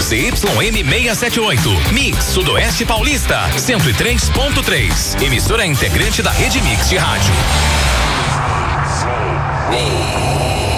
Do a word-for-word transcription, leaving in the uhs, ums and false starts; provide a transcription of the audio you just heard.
Z Y M seiscentos e setenta e oito. Mix Sudoeste Paulista, cento e três ponto três. Emissora integrante da Rede Mix de rádio.